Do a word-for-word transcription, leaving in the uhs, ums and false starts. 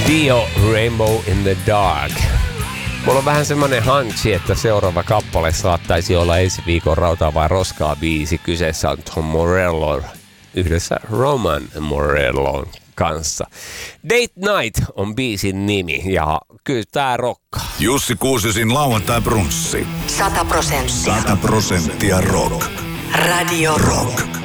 Dio, Rainbow in the Dark. Mulla on vähän semmonen hunchi, että seuraava kappale saattaisi olla ensi viikon Rautaa vai Roskaa biisi. Kyseessä on Tom Morello yhdessä Roman Morellon kanssa. Date Night on biisin nimi ja kyllä tää rokkaa. Jussi Kuusiosin lauantai-brunssi. Sata prosenttia. Sata prosenttia rock. Radio Rock.